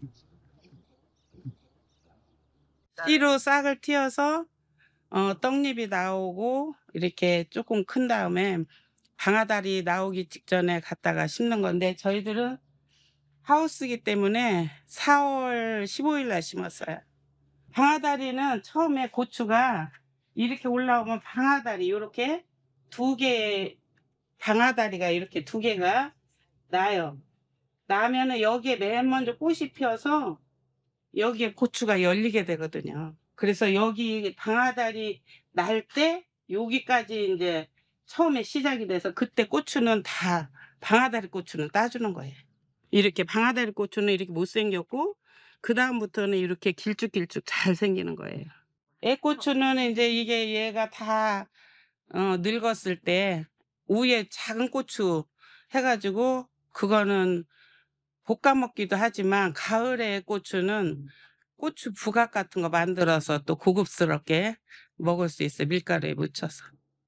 씨로 싹을 틔어서 떡잎이 나오고 이렇게 조금 큰 다음에 방아다리 나오기 직전에 갖다가 심는 건데, 저희들은 하우스기 때문에 4월 15일 날 심었어요. 방아다리는 처음에 고추가 이렇게 올라오면 방아다리 요렇게 두 개, 방아다리가 이렇게 두 개가 나요. 나면은 여기에 맨 먼저 꽃이 피어서 여기에 고추가 열리게 되거든요. 그래서 여기 방아다리 날 때 여기까지 이제 처음에 시작이 돼서, 그때 고추는 다 방아다리 고추는 따주는 거예요. 이렇게 방아다리 고추는 이렇게 못생겼고, 그 다음부터는 이렇게 길쭉길쭉 잘 생기는 거예요. 애고추는 이제 이게 얘가 다 늙었을 때 위에 작은 고추 해가지고, 그거는 볶아 먹기도 하지만, 가을에 고추는 고추 부각 같은 거 만들어서 또 고급스럽게 먹을 수 있어요. 밀가루에 묻혀서.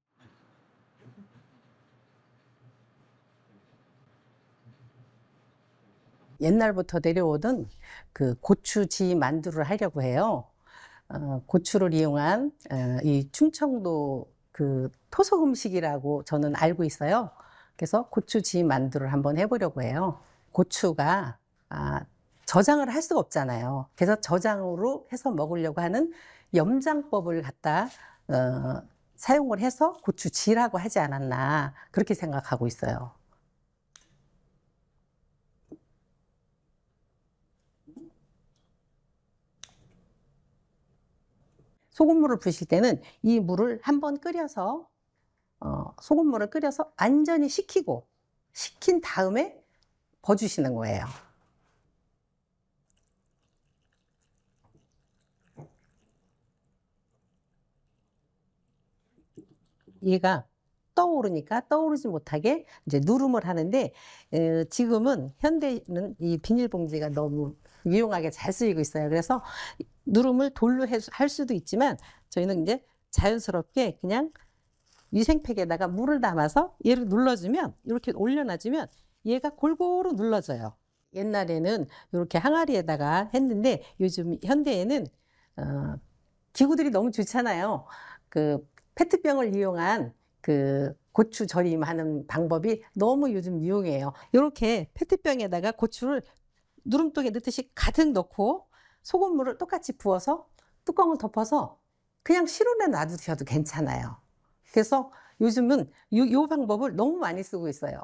옛날부터 내려오던 그 고추지 만두를 하려고 해요. 고추를 이용한 이 충청도 그 토속 음식이라고 저는 알고 있어요. 그래서 고추지 만두를 한번 해보려고 해요. 고추가 저장을 할 수가 없잖아요. 그래서 저장으로 해서 먹으려고 하는 염장법을 갖다 사용을 해서 고추지라고 하지 않았나, 그렇게 생각하고 있어요. 소금물을 부으실 때는 이 물을 한번 끓여서 소금물을 끓여서 완전히 식힌 다음에 버주시는 거예요. 얘가 떠오르니까 떠오르지 못하게 이제 누름을 하는데, 지금은 현대는 이 비닐봉지가 너무 유용하게 잘 쓰이고 있어요. 그래서 누름을 돌로 할 수도 있지만, 저희는 이제 자연스럽게 그냥 위생팩에다가 물을 담아서 얘를 눌러주면, 이렇게 올려놔주면 얘가 골고루 눌러져요. 옛날에는 이렇게 항아리에다가 했는데, 요즘 현대에는 기구들이 너무 좋잖아요. 그 페트병을 이용한 그 고추 절임하는 방법이 너무 요즘 유용해요. 이렇게 페트병에다가 고추를 누름통에 넣듯이 가득 넣고 소금물을 똑같이 부어서 뚜껑을 덮어서 그냥 실온에 놔두셔도 괜찮아요. 그래서 요즘은 요 방법을 너무 많이 쓰고 있어요.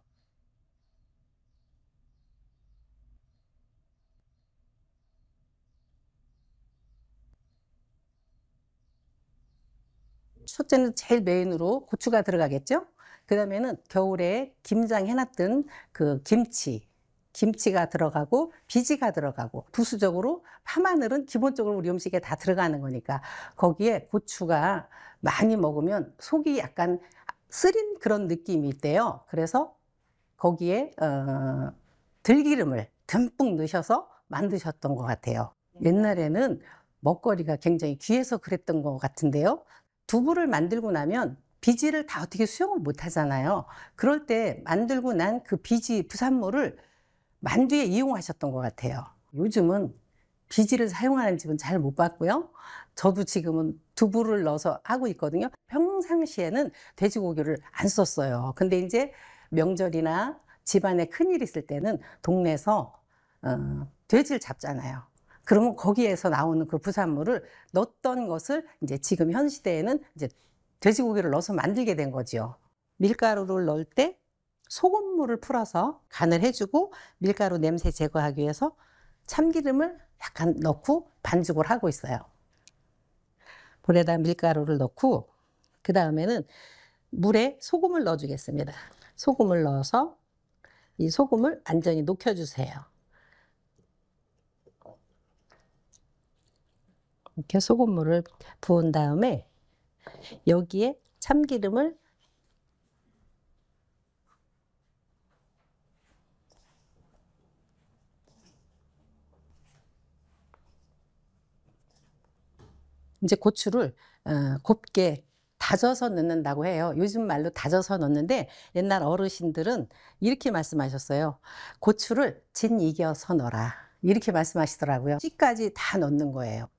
첫째는 제일 메인으로 고추가 들어가겠죠. 그 다음에는 겨울에 김장 해놨던 그 김치가 들어가고, 비지가 들어가고, 부수적으로 파마늘은 기본적으로 우리 음식에 다 들어가는 거니까, 거기에 고추가 많이 먹으면 속이 약간 쓰린 그런 느낌이 있대요. 그래서 거기에 들기름을 듬뿍 넣으셔서 만드셨던 것 같아요. 옛날에는 먹거리가 굉장히 귀해서 그랬던 것 같은데요. 두부를 만들고 나면 비지를 다 어떻게 수용을 못 하잖아요. 그럴 때 만들고 난 그 비지 부산물을 만두에 이용하셨던 것 같아요. 요즘은 비지를 사용하는 집은 잘 못 봤고요. 저도 지금은 두부를 넣어서 하고 있거든요. 평상시에는 돼지고기를 안 썼어요. 근데 이제 명절이나 집안에 큰일 있을 때는 동네에서 돼지를 잡잖아요. 그러면 거기에서 나오는 그 부산물을 넣었던 것을 이제 지금 현 시대에는 이제 돼지고기를 넣어서 만들게 된 거죠. 밀가루를 넣을 때 소금물을 풀어서 간을 해주고, 밀가루 냄새 제거하기 위해서 참기름을 약간 넣고 반죽을 하고 있어요. 볼에다 밀가루를 넣고, 그 다음에는 물에 소금을 넣어주겠습니다. 소금을 넣어서 이 소금을 완전히 녹여주세요. 이렇게 소금물을 부은 다음에 여기에 참기름을 이제 고추를 곱게 다져서 넣는다고 해요. 요즘 말로 다져서 넣는데, 옛날 어르신들은 이렇게 말씀하셨어요. 고추를 진 이겨서 넣어라. 이렇게 말씀하시더라고요. 씨까지 다 넣는 거예요.